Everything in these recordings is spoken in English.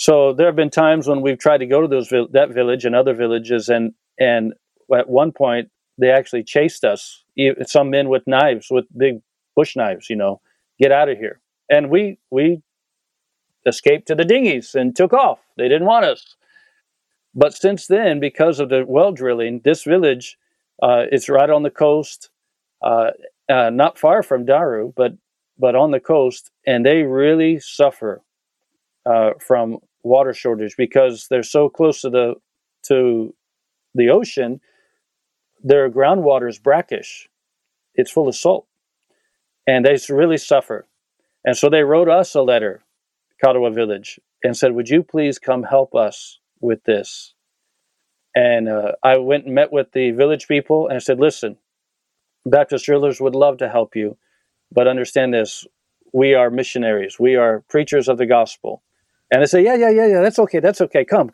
So there have been times when we've tried to go to that village and other villages, and at one point they actually chased us. Some men with knives, with big bush knives, get out of here. And we escaped to the dinghies and took off. They didn't want us. But since then, because of the well drilling, this village is right on the coast, not far from Daru, but on the coast, and they really suffer from water shortage because they're so close to the ocean. Their groundwater is brackish; it's full of salt, and they really suffer. And so they wrote us a letter, Katawa Village, and said, "Would you please come help us with this?" And I went and met with the village people and I said, "Listen, Baptist drillers would love to help you, but understand this: we are missionaries, we are preachers of the gospel." And they say, yeah, that's okay. Come.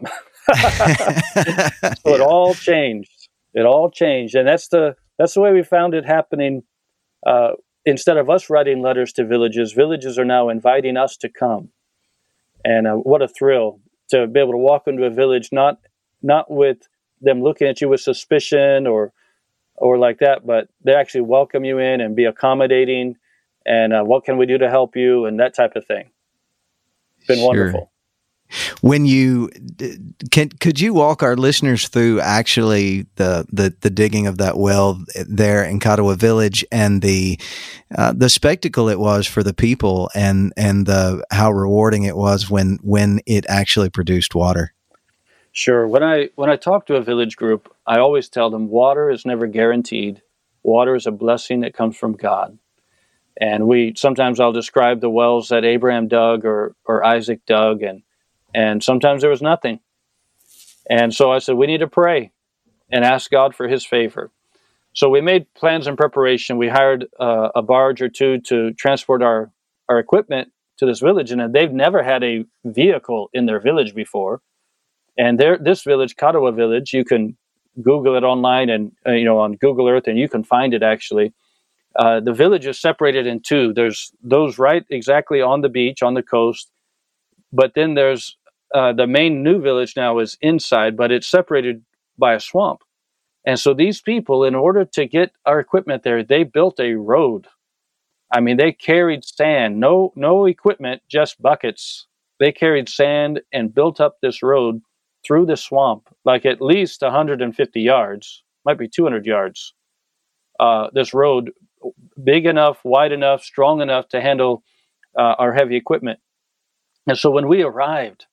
So it all changed. And that's the way we found it happening. Instead of us writing letters to villages are now inviting us to come. And what a thrill to be able to walk into a village, not with them looking at you with suspicion or like that, but they actually welcome you in and be accommodating. And what can we do to help you, and that type of thing. It's been wonderful. When you could you walk our listeners through actually the digging of that well there in Katawa Village and the spectacle it was for the people and how rewarding it was when it actually produced water? Sure. When I talk to a village group, I always tell them water is never guaranteed. Water is a blessing that comes from God. And sometimes I'll describe the wells that Abraham dug or Isaac dug, and sometimes there was nothing. And so I said, we need to pray and ask God for his favor. So we made plans and preparation. We hired a barge or two to transport our equipment to this village, and they've never had a vehicle in their village before. And this village, Katawa Village, you can Google it online and on Google Earth, and you can find it actually. The village is separated in two. There's those right exactly on the beach, on the coast. But then there's the main new village now is inside, but it's separated by a swamp. And so these people, in order to get our equipment there, they built a road. I mean, they carried sand, no equipment, just buckets. They carried sand and built up this road through the swamp, like at least 150 yards, might be 200 yards. This road, big enough, wide enough, strong enough to handle our heavy equipment. And so when we arrived,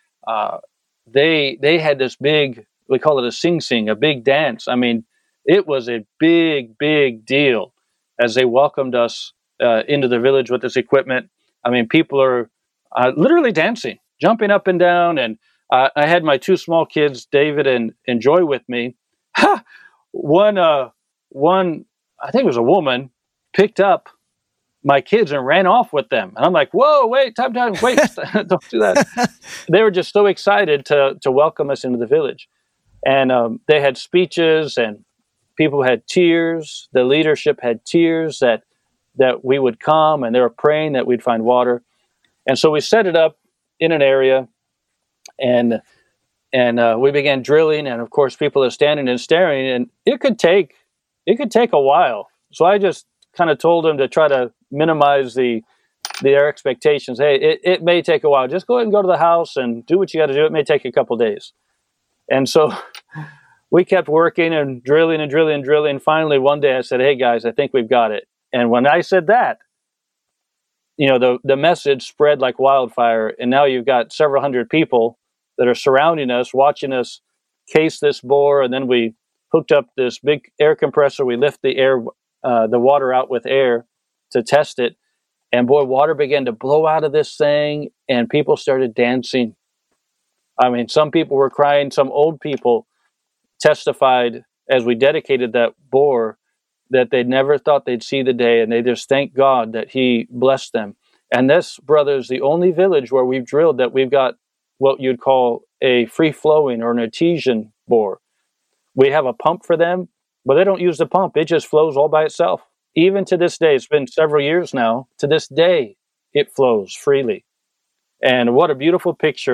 they had this big, we call it a sing-sing, a big dance. I mean, it was a big, big deal as they welcomed us into the village with this equipment. I mean, people are literally dancing, jumping up and down. And I had my two small kids, David and Joy, with me. One, I think it was a woman, picked up my kids and ran off with them. And I'm like, whoa, wait, time, wait, don't do that. They were just so excited to welcome us into the village. And they had speeches and people had tears. The leadership had tears that we would come, and they were praying that we'd find water. And so we set it up in an area, and we began drilling. And of course, people are standing and staring, and it could take a while. So I just kind of told them to try to minimize their expectations. Hey, it may take a while. Just go ahead and go to the house and do what you got to do. It may take a couple days. And so we kept working and drilling and drilling and drilling. Finally, one day I said, hey, guys, I think we've got it. And when I said that, the message spread like wildfire. And now you've got several hundred people that are surrounding us, watching us case this bore. And then we hooked up this big air compressor. We lift the water out with air to test it. And boy, water began to blow out of this thing, and people started dancing. I mean, some people were crying. Some old people testified as we dedicated that bore that they never thought they'd see the day, and they just thank God that he blessed them. And this, brother, is the only village where we've drilled that we've got what you'd call a free-flowing or an artesian bore. We have a pump for them, but they don't use the pump. It just flows all by itself. Even to this day, it's been several years now, to this day, it flows freely. And what a beautiful picture